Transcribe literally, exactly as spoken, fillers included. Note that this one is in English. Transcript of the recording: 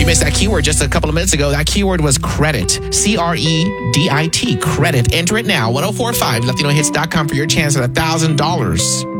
you missed that keyword just a couple of minutes ago, that keyword was credit. C R E D I T, credit. Enter it now, ten forty-five, Latino Hits dot com for your chance at one thousand dollars.